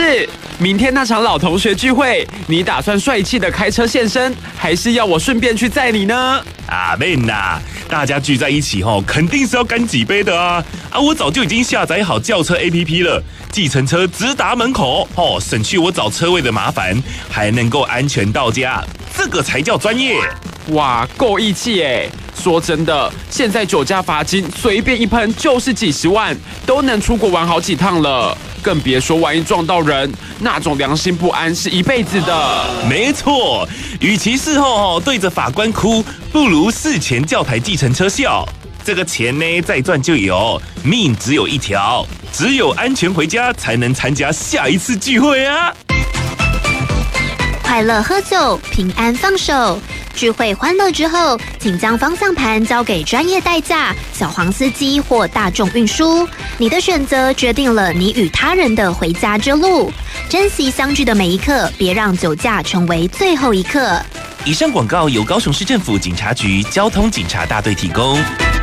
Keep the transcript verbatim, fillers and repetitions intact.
是，明天那场老同学聚会，你打算帅气的开车现身，还是要我顺便去载你呢？ 啊，妹呐，大家聚在一起吼，肯定是要干几杯的啊！啊，我早就已经下载好轿车 A P P 了，计程车直达门口，哦，省去我找车位的麻烦，还能够安全到家，这个才叫专业。 哇，够义气耶！说真的，现在酒驾罚金随便一喷就是几十万，都能出国玩好几趟了。更别说万一撞到人，那种良心不安是一辈子的。 没错，与其事后对着法官哭，不如事前叫台计程车笑。这个钱呢，再赚就有，命只有一条，只有安全回家，才能参加下一次聚会啊！ 快乐喝酒，平安放手。聚会欢乐之后，请将方向盘交给专业代驾、小黄司机或大众运输。你的选择决定了你与他人的回家之路。珍惜相聚的每一刻，别让酒驾成为最后一刻。 以上广告由高雄市政府警察局交通警察大队提供。